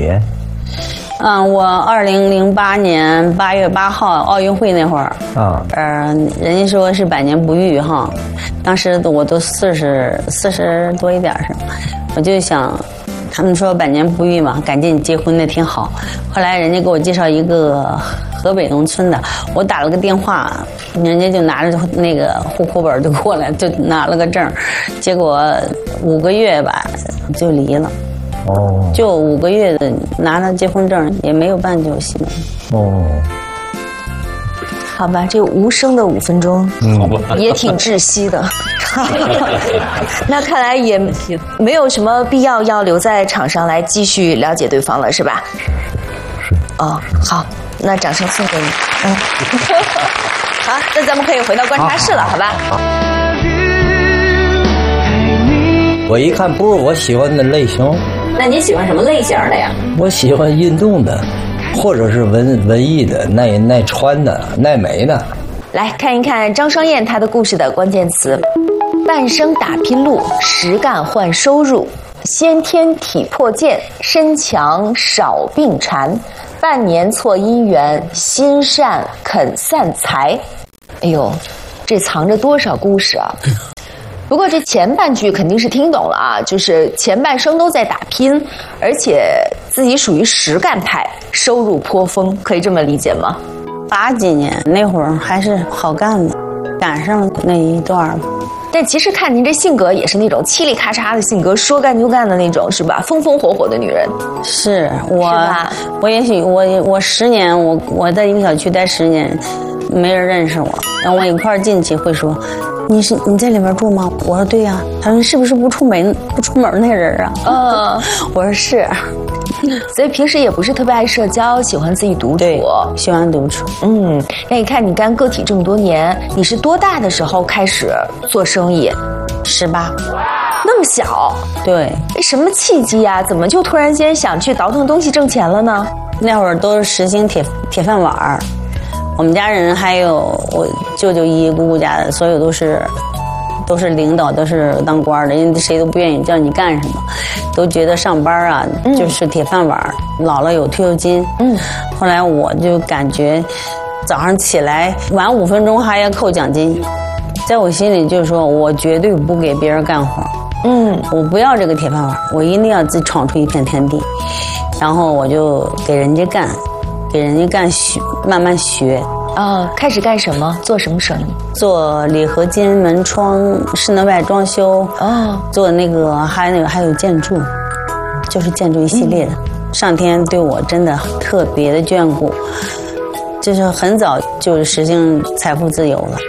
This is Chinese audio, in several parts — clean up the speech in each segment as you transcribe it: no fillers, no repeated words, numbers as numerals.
年？ 我2008年8月8号奥运会那会儿啊， 人家说是百年不遇哈，当时我都40多一点是，我就想，他们说百年不遇嘛，赶紧结婚的挺好。后来人家给我介绍一个河北农村的，我打了个电话，人家就拿着那个户口本就过来，就拿了个证，结果5个月吧就离了。 哦， 就5个月的拿了结婚证也没有办就行。 哦， 好吧，这无声的5分钟，也挺窒息的。那看来也没有什么必要留在场上来继续了解对方了，是吧？ 是。 哦，好，那掌声送给你。好，那咱们可以回到观察室了，好吧？ 我一看不是我喜欢的类型。 那你喜欢什么类型的呀？ 我喜欢运动的，或者是文艺的、耐穿的、耐美的。 来看一看张双燕她的故事的关键词：半生打拼路，实干换收入，先天体魄健，身强少病缠，半年错姻缘，心善肯散财。哎呦，这藏着多少故事啊！不过这前半句肯定是听懂了啊，就是前半生都在打拼，而且自己属于实干派，收入颇丰，可以这么理解吗 ？80几年那会儿还是好干的，赶上那一段。 但其实看您这性格也是那种嘁里咔嚓的性格，说干就干的那种，是吧？风风火火的女人。 是我也许我10年，我在一个小区待10年，没人认识我，然后我一块进去会说。你在里面住吗？我说对呀。他说你是不是不出门那人啊？我说是。 所以平时也不是特别爱社交，喜欢自己独处。 对，喜欢独处。 那你看你干个体这么多年，你是多大的时候开始做生意 ？18。 那么小？ 对。 什么契机啊？怎么就突然间想去倒腾东西挣钱了呢？ 那会儿都是实行铁饭碗。我们家人还有我舅舅姨姑姑家的，所有都是领导，都是当官的，因为谁都不愿意叫你干什么，都觉得上班啊就是铁饭碗，老了有退休金。后来我就感觉早上起来晚5分钟还要扣奖金，在我心里就是说我绝对不给别人干活。我不要这个铁饭碗，我一定要自己闯出一片天地。然后我就给人家干，慢慢学。 开始干什么？做什么生意？ 做铝合金门窗、室内外装修。做那个还有建筑，就是建筑一系列的。上天对我真的特别的眷顾，就是很早就实行财富自由了。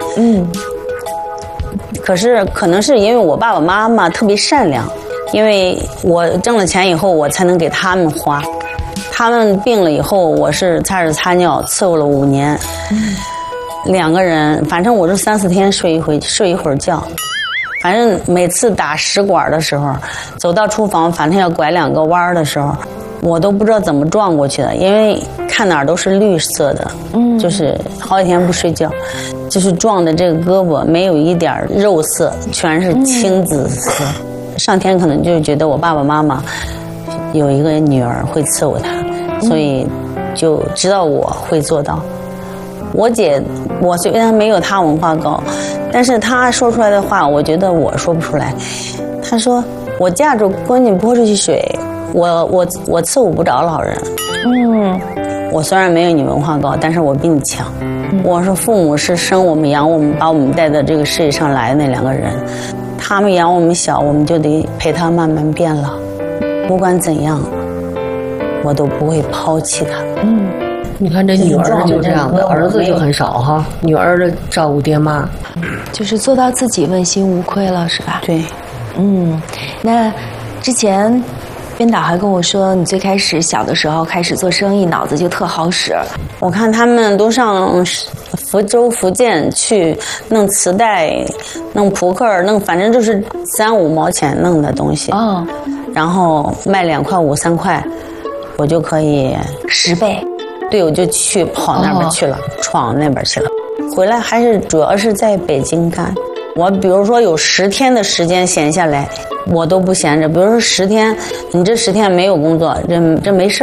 可是可能是因为我爸爸妈妈特别善良，因为我挣了钱以后，我才能给他们花。他们病了以后，我是擦屎擦尿伺候了5年，2个人，反正我是3、4天睡一会儿觉，反正每次打食管的时候，走到厨房，反正要拐2个弯的时候，我都不知道怎么撞过去的，因为看哪儿都是绿色的，就是好几天不睡觉，就是撞的这个胳膊没有一点肉色，全是青紫色。上天可能就觉得我爸爸妈妈有一个女儿会伺候他，所以就知道我会做到。我姐，我虽然没有她文化高，但是她说出来的话，我觉得我说不出来。她说我架着闺女泼出去水，我伺候不着老人。我虽然没有你文化高，但是我比你强。我说父母是生我们养我们，把我们带到这个世界上来的那2个人，他们养我们小，我们就得陪他慢慢变老。不管怎样，我都不会抛弃他。 你看这女儿就这样的，儿子就很少哈。女儿的照顾爹妈， 就是做到自己问心无愧了，是吧？ 对。 那之前编导还跟我说，你最开始小的时候开始做生意，脑子就特好使。 我看他们都上福州、福建去弄磁带、弄扑克、弄反正就是3、5毛钱弄的东西。然后卖2块5、3块，我就可以 10倍。 对，我就去跑那边去了，闯那边去了。回来还是主要是在北京干。我比如说有10天的时间闲下来，我都不闲着。比如说10天，你这10天没有工作，这没事